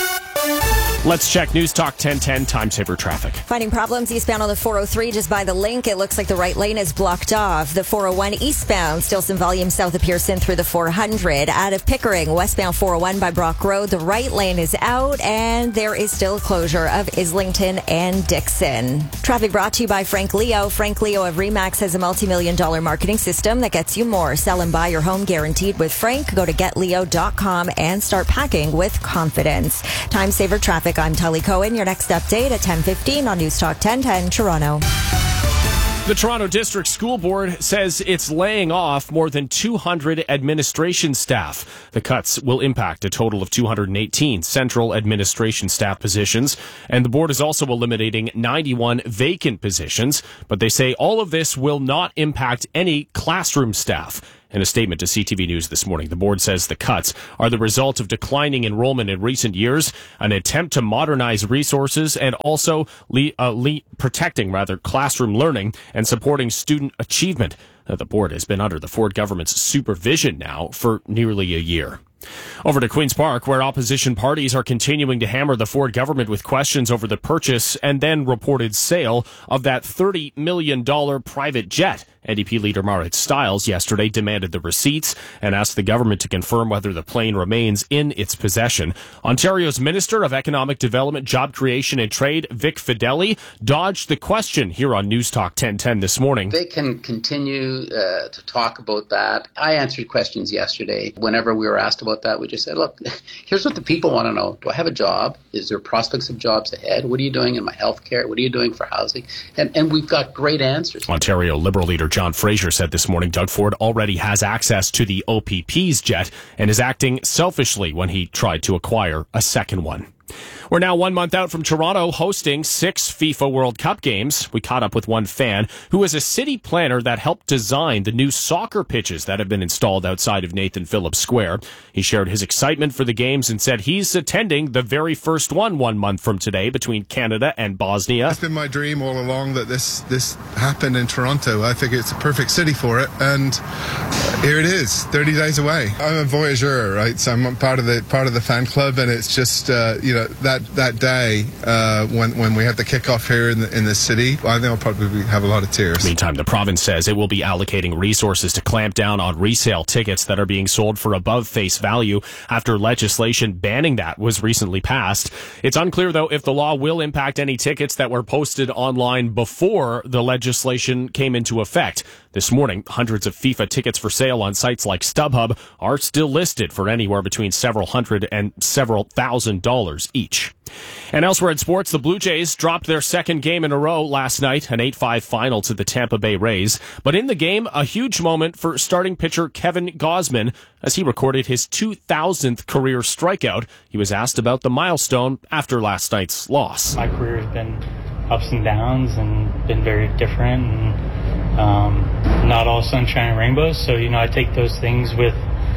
let's check News Talk ten ten Time Saver traffic. Finding problems eastbound on the four oh three just by the link. It looks like the right lane is blocked off. The four oh one eastbound, still some volume south of Pearson through the four hundred. Out of Pickering, westbound four oh one by Brock Road, the right lane is out, and there is still closure of Islington and Dixon. Traffic brought to you by Frank Leo. Frank Leo of Remax has a multi-million dollar marketing system that gets you more. Sell and buy your home guaranteed with Frank. Go to get leo dot com and start packing with confidence. Time Saver traffic. I'm Tully Cohen. Your next update at ten fifteen on News Talk ten ten Toronto. The Toronto District School Board says it's laying off more than two hundred administration staff. The cuts will impact a total of two hundred eighteen central administration staff positions, and the board is also eliminating ninety-one vacant positions, but they say all of this will not impact any classroom staff. In a statement to C T V News this morning, the board says the cuts are the result of declining enrollment in recent years, an attempt to modernize resources, and also le- uh, le- protecting rather classroom learning and supporting student achievement. Uh, the board has been under the Ford government's supervision now for nearly a year. Over to Queen's Park, where opposition parties are continuing to hammer the Ford government with questions over the purchase and then reported sale of that thirty million dollars private jet. N D P leader Marit Stiles yesterday demanded the receipts and asked the government to confirm whether the plane remains in its possession. Ontario's Minister of Economic Development, Job Creation and Trade, Vic Fedeli, dodged the question here on News Talk ten ten this morning. They can continue uh, to talk about that. I answered questions yesterday. Whenever we were asked about that, we just said, look, here's what the people want to know. Do I have a job? Is there prospects of jobs ahead? What are you doing in my health care? What are you doing for housing? And, and we've got great answers. Ontario Liberal leader John Fraser said this morning Doug Ford already has access to the O P P's jet and is acting selfishly when he tried to acquire a second one. We're now one month out from Toronto hosting six FIFA World Cup games. We caught up with one fan who is a city planner that helped design the new soccer pitches that have been installed outside of Nathan Phillips Square. He shared his excitement for the games and said he's attending the very first one one month from today between Canada and Bosnia. It's been my dream all along that this, this happened in Toronto. I think it's a perfect city for it, and here it is, thirty days away. I'm a voyageur, right? So I'm part of the part of the fan club, and it's just uh, you know that that day uh, when when we have the kickoff here in the in the city, I think I'll probably have a lot of tears. Meantime, the province says it will be allocating resources to clamp down on resale tickets that are being sold for above face value after legislation banning that was recently passed. It's unclear though if the law will impact any tickets that were posted online before the legislation came into effect. This morning, hundreds of FIFA tickets for sale on sites like StubHub are still listed for anywhere between several hundred and several thousand dollars each. And elsewhere in sports, the Blue Jays dropped their second game in a row last night, an eight five final to the Tampa Bay Rays. But in the game, a huge moment for starting pitcher Kevin Gausman as he recorded his two thousandth career strikeout. He was asked about the milestone after last night's loss. My career has been ups and downs and been very different, and um, not all sunshine and rainbows. So, you know, I take those things with,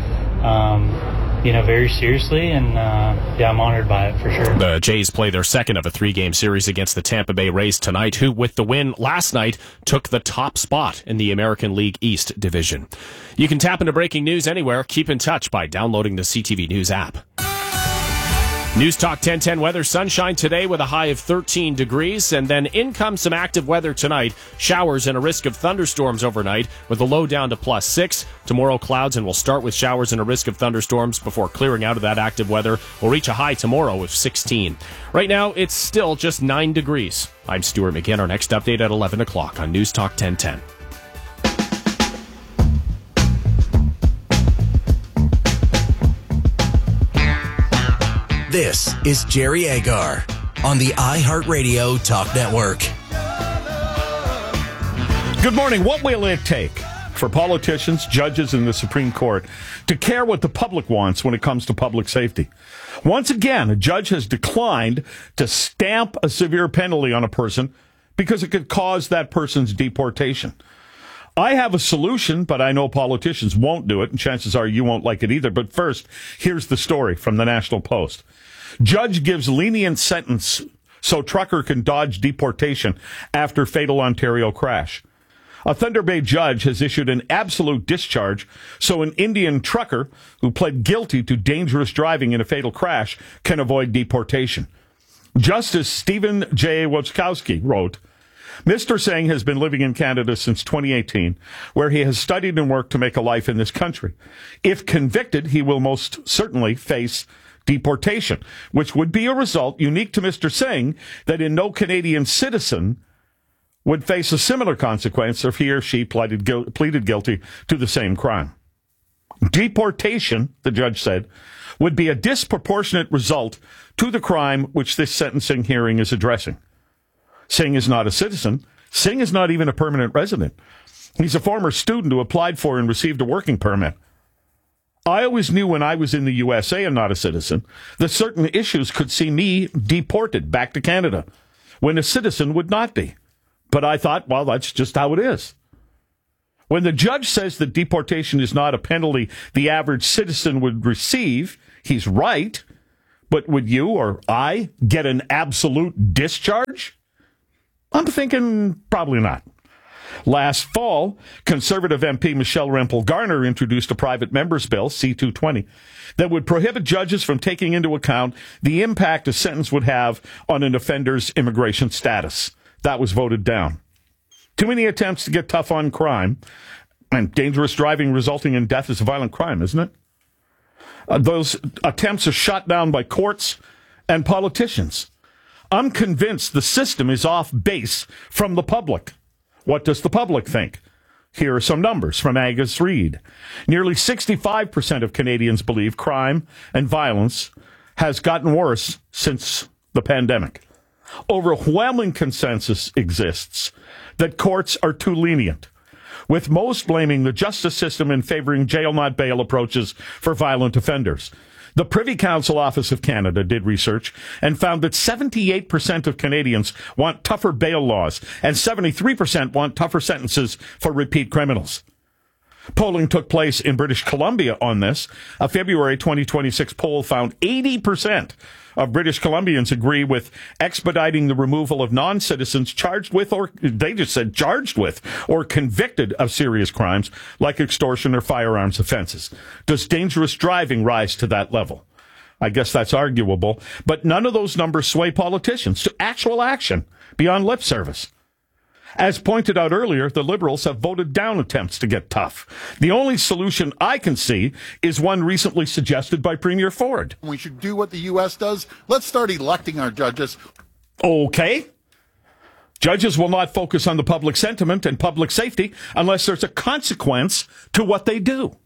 um, you know, very seriously, and uh, yeah, I'm honored by it for sure. The Jays play their second of a three-game series against the Tampa Bay Rays tonight, who, with the win last night, took the top spot in the American League East Division. You can tap into breaking news anywhere. Keep in touch by downloading the C T V News app. News Talk ten ten weather. Sunshine today with a high of thirteen degrees, and then in comes some active weather tonight. Showers and a risk of thunderstorms overnight with a low down to plus six. Tomorrow clouds, and we'll start with showers and a risk of thunderstorms before clearing out of that active weather. We'll reach a high tomorrow of sixteen. Right now, it's still just nine degrees. I'm Stuart McGinn. Our next update at eleven o'clock on News Talk ten ten. This is Jerry Agar on the iHeartRadio Talk Network. Good morning. What will it take for politicians, judges, and the Supreme Court to care what the public wants when it comes to public safety? Once again, a judge has declined to stamp a severe penalty on a person because it could cause that person's deportation. I have a solution, but I know politicians won't do it, and chances are you won't like it either. But first, here's the story from the National Post. Judge gives lenient sentence so trucker can dodge deportation after fatal Ontario crash. A Thunder Bay judge has issued an absolute discharge so an Indian trucker who pled guilty to dangerous driving in a fatal crash can avoid deportation. Justice Stephen J. Wojciechowski wrote, Mister Singh has been living in Canada since twenty eighteen, where he has studied and worked to make a life in this country. If convicted, he will most certainly face deportation, which would be a result unique to Mister Singh that in no Canadian citizen would face a similar consequence if he or she pleaded, gu- pleaded guilty to the same crime. Deportation, the judge said, would be a disproportionate result to the crime which this sentencing hearing is addressing. Singh is not a citizen. Singh is not even a permanent resident. He's a former student who applied for and received a working permit. I always knew when I was in the U S A and not a citizen that certain issues could see me deported back to Canada when a citizen would not be. But I thought, well, that's just how it is. When the judge says that deportation is not a penalty the average citizen would receive, he's right. But would you or I get an absolute discharge? I'm thinking probably not. Last fall, Conservative M P Michelle Rempel-Garner introduced a private member's bill, C two twenty, that would prohibit judges from taking into account the impact a sentence would have on an offender's immigration status. That was voted down. Too many attempts to get tough on crime, and dangerous driving resulting in death is a violent crime, isn't it? Uh, those attempts are shot down by courts and politicians. I'm convinced the system is off base from the public. What does the public think? Here are some numbers from Angus Reid. Nearly sixty-five percent of Canadians believe crime and violence has gotten worse since the pandemic. Overwhelming consensus exists that courts are too lenient, with most blaming the justice system and favoring jail not bail approaches for violent offenders. The Privy Council Office of Canada did research and found that seventy-eight percent of Canadians want tougher bail laws and seventy-three percent want tougher sentences for repeat criminals. Polling took place in British Columbia on this. A February twenty twenty-six poll found eighty percent of British Columbians agree with expediting the removal of non-citizens charged with, or they just said charged with, or convicted of serious crimes like extortion or firearms offenses. Does dangerous driving rise to that level? I guess that's arguable, but none of those numbers sway politicians to actual action beyond lip service. As pointed out earlier, the Liberals have voted down attempts to get tough. The only solution I can see is one recently suggested by Premier Ford. We should do what the U S does. Let's start electing our judges. Okay. Judges will not focus on the public sentiment and public safety unless there's a consequence to what they do.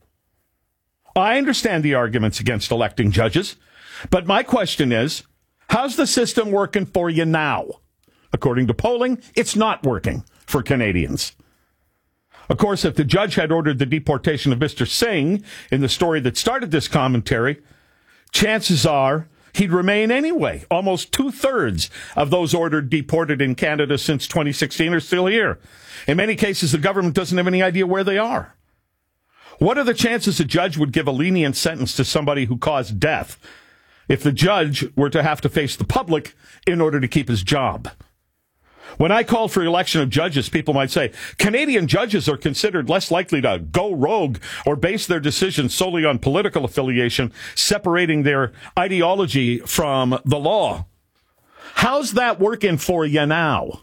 I understand the arguments against electing judges, but my question is, how's the system working for you now? According to polling, it's not working for Canadians. Of course, if the judge had ordered the deportation of Mister Singh in the story that started this commentary, chances are he'd remain anyway. Almost two-thirds of those ordered deported in Canada since twenty sixteen are still here. In many cases, the government doesn't have any idea where they are. What are the chances a judge would give a lenient sentence to somebody who caused death if the judge were to have to face the public in order to keep his job? When I call for election of judges, people might say, Canadian judges are considered less likely to go rogue or base their decisions solely on political affiliation, separating their ideology from the law. How's that working for you now?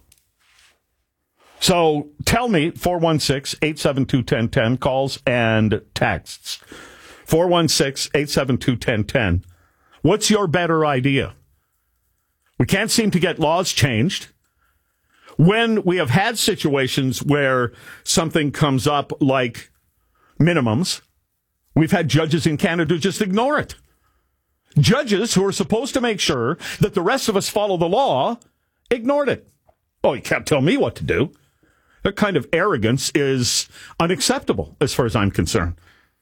So tell me, four one six, eight seven two, one zero one zero, calls and texts. four one six, eight seven two, one zero one zero. What's your better idea? We can't seem to get laws changed. When we have had situations where something comes up like minimums, we've had judges in Canada just ignore it. Judges who are supposed to make sure that the rest of us follow the law ignored it. Oh, you can't tell me what to do. That kind of arrogance is unacceptable as far as I'm concerned.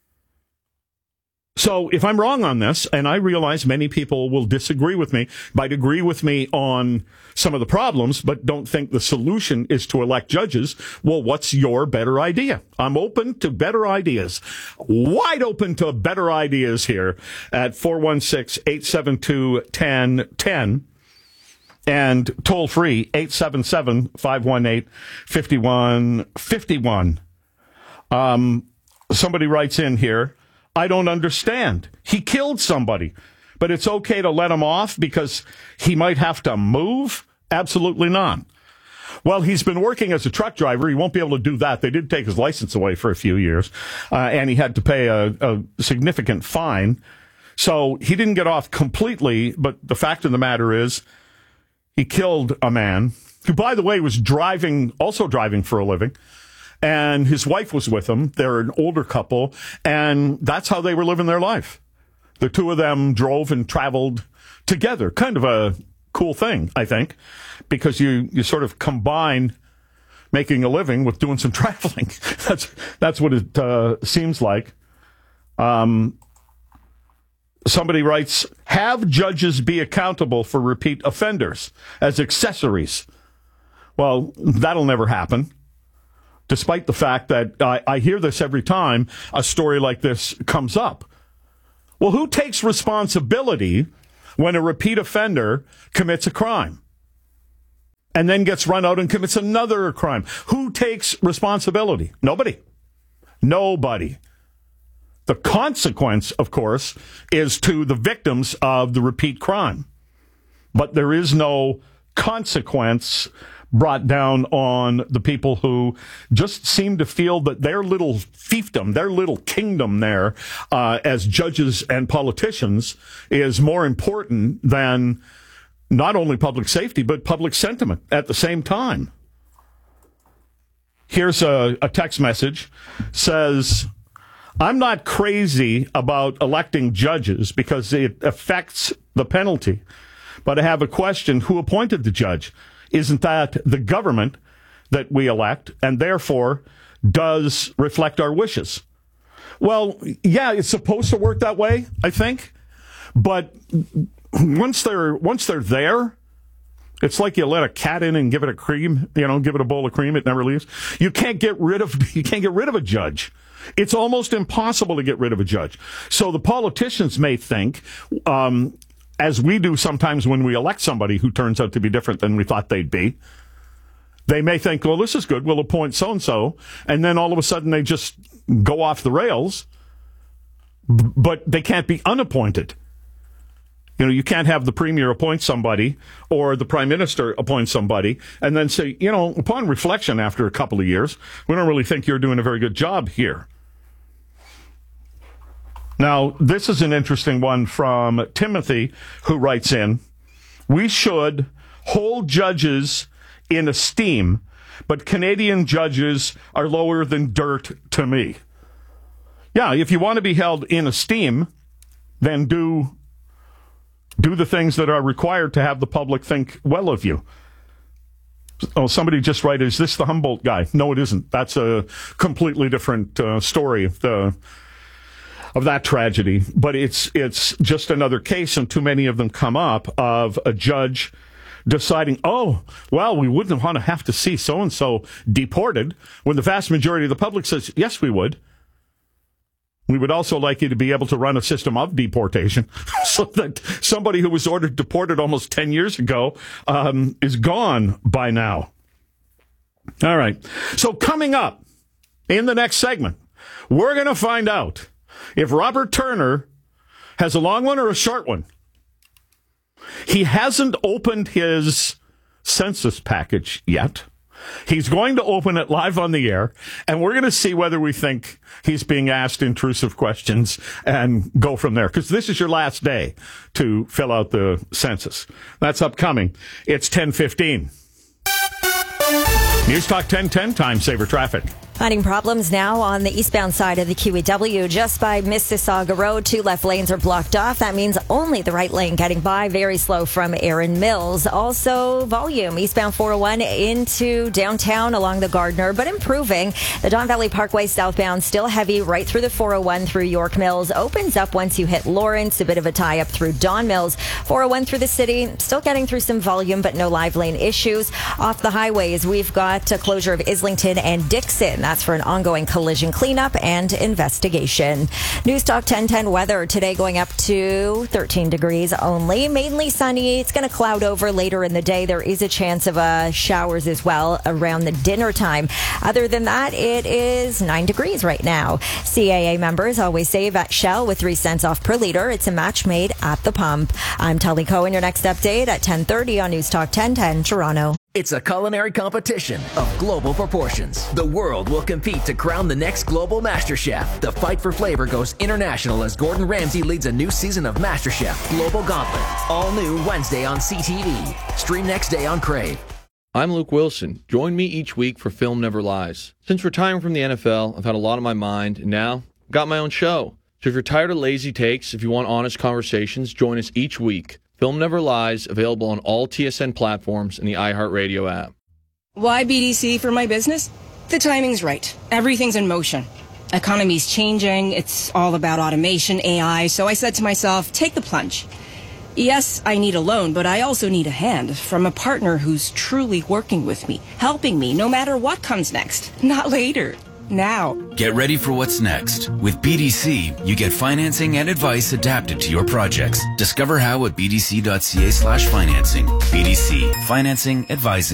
So if I'm wrong on this, and I realize many people will disagree with me, might agree with me on some of the problems, but don't think the solution is to elect judges, well, what's your better idea? I'm open to better ideas. Wide open to better ideas here at four one six, eight seven two, one zero one zero. And toll free, eight seven seven, five one eight, five one five one. Um, somebody writes in here, I don't understand. He killed somebody, but it's okay to let him off because he might have to move? Absolutely not. Well, he's been working as a truck driver. He won't be able to do that. They did take his license away for a few years, uh, and he had to pay a, a significant fine. So he didn't get off completely, but the fact of the matter is he killed a man who, by the way, was driving, also driving for a living, and his wife was with him. They're an older couple, and that's how they were living their life. The two of them drove and traveled together. Kind of a cool thing, I think, because you, you sort of combine making a living with doing some traveling. That's that's what it uh, seems like. Um, somebody writes, have judges be accountable for repeat offenders as accessories. Well, that'll never happen, despite the fact that I, I hear this every time a story like this comes up. Well, who takes responsibility when a repeat offender commits a crime and then gets run out and commits another crime? Who takes responsibility? Nobody. Nobody. The consequence, of course, is to the victims of the repeat crime. But there is no consequence brought down on the people who just seem to feel that their little fiefdom, their little kingdom there, uh, as judges and politicians, is more important than not only public safety, but public sentiment at the same time. Here's a, a text message. Says, I'm not crazy about electing judges because it affects the penalty, but I have a question. Who appointed the judge? Isn't that the government that we elect and therefore does reflect our wishes? Well, yeah, it's supposed to work that way, I think. But once they're once they're there, it's like you let a cat in and give it a cream, you know, give it a bowl of cream, it never leaves. You can't get rid of you can't get rid of a judge. It's almost impossible to get rid of a judge. So the politicians may think, um, as we do sometimes when we elect somebody who turns out to be different than we thought they'd be, they may think, well, this is good, we'll appoint so-and-so, and then all of a sudden they just go off the rails, but they can't be unappointed. You know, you can't have the premier appoint somebody or the prime minister appoint somebody and then say, you know, upon reflection after a couple of years, we don't really think you're doing a very good job here. Now, this is an interesting one from Timothy, who writes in, we should hold judges in esteem, but Canadian judges are lower than dirt to me. Yeah, if you want to be held in esteem, then do, do the things that are required to have the public think well of you. Oh, somebody just wrote, is this the Humboldt guy? No, it isn't. That's a completely different uh, story of the... of that tragedy, but it's it's just another case, and too many of them come up, of a judge deciding, oh, well, we wouldn't want to have to see so-and-so deported, when the vast majority of the public says, yes, we would. We would also like you to be able to run a system of deportation so that somebody who was ordered deported almost ten years ago um, is gone by now. All right. So coming up in the next segment, we're going to find out if Robert Turner has a long one or a short one. He hasn't opened his census package yet. He's going to open it live on the air, and we're going to see whether we think he's being asked intrusive questions and go from there, because this is your last day to fill out the census. That's upcoming. It's ten fifteen. News Talk ten ten, Time Saver Traffic. Finding problems now on the eastbound side of the Q E W just by Mississauga Road. Two left lanes are blocked off. That means only the right lane getting by. Very slow from Erin Mills. Also, volume eastbound four oh one into downtown along the Gardner, but improving. The Don Valley Parkway southbound still heavy right through the four oh one through York Mills. Opens up once you hit Lawrence. A bit of a tie up through Don Mills. four oh one through the city. Still getting through some volume, but no live lane issues. Off the highways, we've got a closure of Islington and Dixon. That's for an ongoing collision cleanup and investigation. News Talk ten ten weather today going up to thirteen degrees only. Mainly sunny. It's going to cloud over later in the day. There is a chance of uh, showers as well around the dinner time. Other than that, it is nine degrees right now. C A A members always save at Shell with three cents off per liter. It's a match made at the pump. I'm Tully Cohen. Your next update at ten thirty on News Talk ten ten Toronto. It's a culinary competition of global proportions. The world will compete to crown the next global master chef. The fight for flavor goes international as Gordon Ramsay leads a new season of MasterChef Global Gauntlet. All new Wednesday on C T V. Stream next day on Crave. I'm Luke Wilson. Join me each week for Film Never Lies. Since retiring from the N F L, I've had a lot on my mind, and now I've got my own show. So if you're tired of lazy takes, if you want honest conversations, join us each week. Film Never Lies, available on all T S N platforms and the iHeartRadio app. Why B D C for my business? The timing's right. Everything's in motion. Economy's changing. It's all about automation, A I. So I said to myself, take the plunge. Yes, I need a loan, but I also need a hand from a partner who's truly working with me, helping me no matter what comes next. Not later. Now. Get ready for what's next. With B D C, you get financing and advice adapted to your projects. Discover how at b d c dot c a slash financing. B D C. Financing, advising.